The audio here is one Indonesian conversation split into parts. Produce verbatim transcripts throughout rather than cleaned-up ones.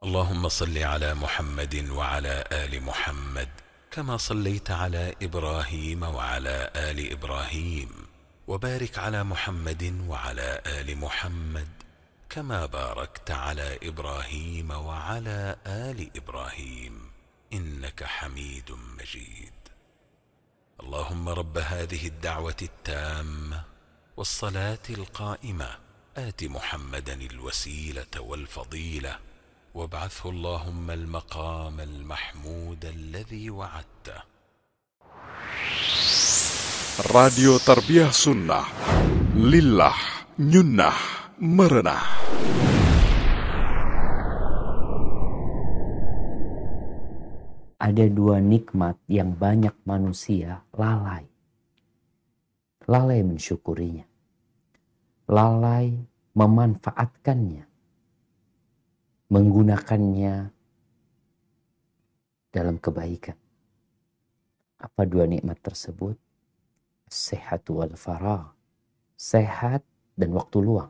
اللهم صل على محمد وعلى آل محمد كما صليت على إبراهيم وعلى آل إبراهيم، وبارك على محمد وعلى آل محمد كما باركت على إبراهيم وعلى آل إبراهيم إنك حميد مجيد. اللهم رب هذه الدعوة التامة والصلاة القائمة آت محمدا الوسيلة والفضيلة وابعثه اللهم المقام المحمود الذي وعدته. Radio Tarbiyah Sunnah, Lillah, Nyunnah, Merenah. Ada dua nikmat yang banyak manusia lalai. Lalai mensyukurinya. Lalai memanfaatkannya. Menggunakannya dalam kebaikan. Apa dua nikmat tersebut? Sehat wal faragh. Sehat dan waktu luang.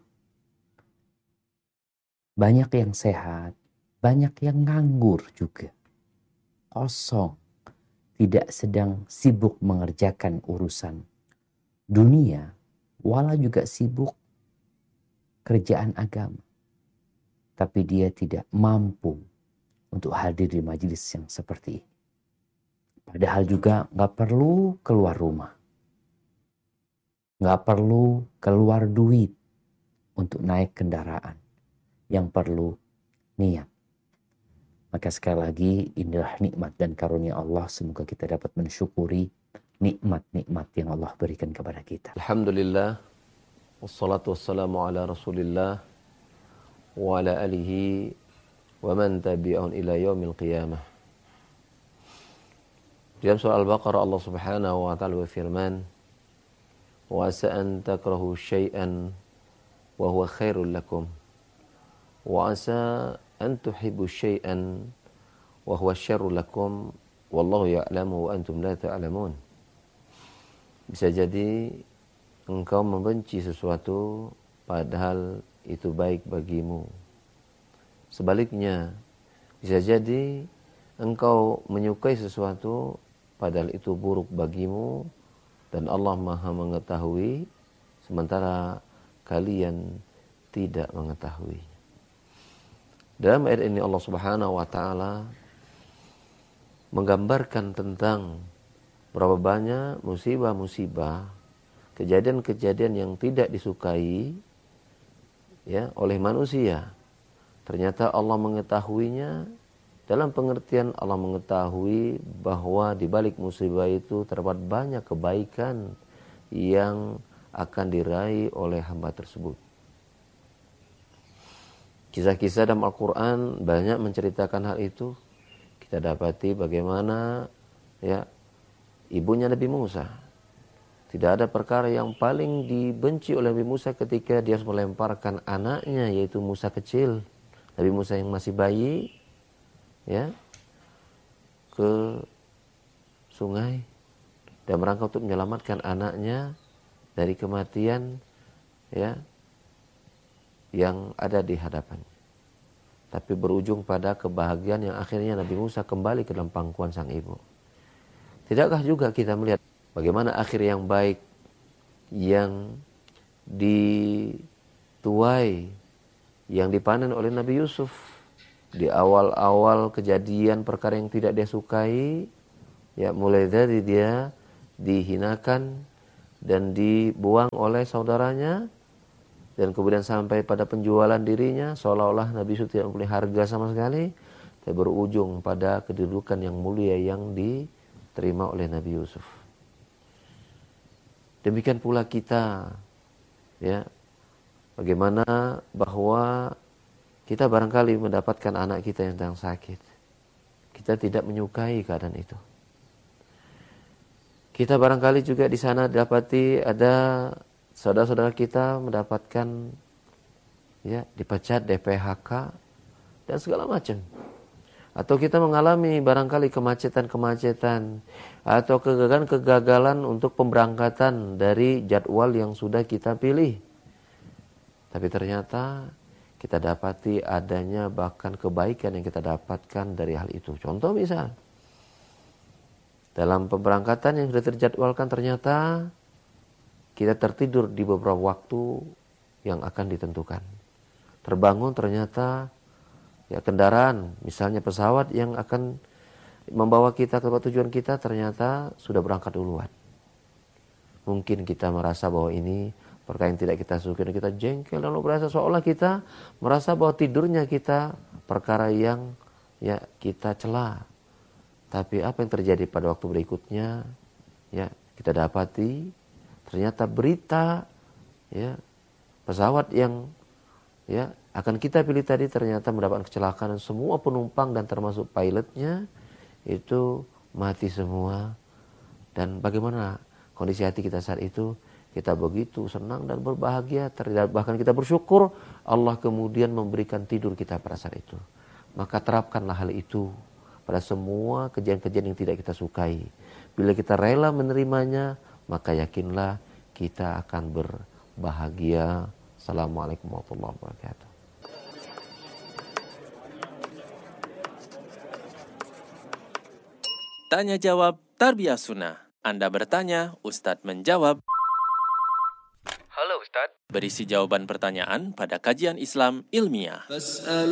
Banyak yang sehat, banyak yang nganggur juga. Kosong, tidak sedang sibuk mengerjakan urusan dunia, walau juga sibuk kerjaan agama. Tapi dia tidak mampu untuk hadir di majelis yang seperti ini. Padahal juga gak perlu keluar rumah. Gak perlu keluar duit untuk naik kendaraan. Yang perlu niat. Maka sekali lagi inilah nikmat dan karunia Allah. Semoga kita dapat mensyukuri nikmat-nikmat yang Allah berikan kepada kita. Alhamdulillah. Wassalatu wassalamu ala Rasulillah wa ala alihi wa man tabi'ahum ila yaumil qiyamah. Dalam surah Al-Baqarah Allah Subhanahu wa taala berfirman, "Wa asa an takrahu syai'an wa huwa khairul lakum. Wa asa an tuhibbu syai'an wa huwa syarrul lakum wallahu ya'lamu wa antum la ta'lamun." Bisa jadi engkau membenci sesuatu padahal itu baik bagimu. Sebaliknya, bisa jadi engkau menyukai sesuatu padahal itu buruk bagimu dan Allah Maha mengetahui sementara kalian tidak mengetahui. Dalam ayat ini Allah Subhanahu wa taala menggambarkan tentang berapa banyak musibah-musibah, kejadian-kejadian yang tidak disukai ya oleh manusia. Ternyata Allah mengetahuinya dalam pengertian Allah mengetahui bahwa di balik musibah itu terdapat banyak kebaikan yang akan diraih oleh hamba tersebut. Kisah-kisah dalam Al-Quran banyak menceritakan hal itu. Kita dapati bagaimana ya ibunya Nabi Musa. Tidak ada perkara yang paling dibenci oleh Nabi Musa ketika dia harus melemparkan anaknya, yaitu Musa kecil, Nabi Musa yang masih bayi, ya, ke sungai dan merangkak untuk menyelamatkan anaknya dari kematian, ya, yang ada di hadapannya. Tapi berujung pada kebahagiaan yang akhirnya Nabi Musa kembali ke dalam pangkuan sang ibu. Tidakkah juga kita melihat bagaimana akhir yang baik yang dituai, yang dipanen oleh Nabi Yusuf di awal-awal kejadian perkara yang tidak dia sukai, ya mulai dari dia dihinakan dan dibuang oleh saudaranya dan kemudian sampai pada penjualan dirinya seolah-olah Nabi Yusuf tidak mempunyai harga sama sekali, tapi berujung pada kedudukan yang mulia yang diterima oleh Nabi Yusuf. Demikian pula kita, ya, bagaimana bahwa kita barangkali mendapatkan anak kita yang sedang sakit. Kita tidak menyukai keadaan itu. Kita barangkali juga di sana dapati ada saudara-saudara kita mendapatkan, ya, dipecat, D P H K dan segala macam. Atau kita mengalami barangkali kemacetan-kemacetan atau kegagalan-kegagalan untuk pemberangkatan dari jadwal yang sudah kita pilih. Tapi ternyata kita dapati adanya bahkan kebaikan yang kita dapatkan dari hal itu. Contoh misal, dalam pemberangkatan yang sudah terjadwalkan ternyata kita tertidur di beberapa waktu yang akan ditentukan. Terbangun ternyata ya kendaraan, misalnya pesawat yang akan membawa kita ke tempat tujuan kita ternyata sudah berangkat duluan. Mungkin kita merasa bahwa ini perkara yang tidak kita sukai, kita jengkel dan berasa seolah kita merasa bahwa tidurnya kita perkara yang ya kita cela. Tapi apa yang terjadi pada waktu berikutnya, ya kita dapati ternyata berita ya pesawat yang ya akan kita pilih tadi ternyata mendapatkan kecelakaan dan semua penumpang dan termasuk pilotnya itu mati semua. Dan bagaimana kondisi hati kita saat itu? Kita begitu senang dan berbahagia, bahkan kita bersyukur Allah kemudian memberikan tidur kita pada saat itu. Maka terapkanlah hal itu pada semua kejadian-kejadian yang tidak kita sukai. Bila kita rela menerimanya, maka yakinlah kita akan berbahagia. Assalamualaikum warahmatullahi wabarakatuh. Tanya jawab Tarbiyah Sunnah. Anda bertanya, Ustadz menjawab. Halo Ustadz. Berisi jawaban pertanyaan pada kajian Islam ilmiah.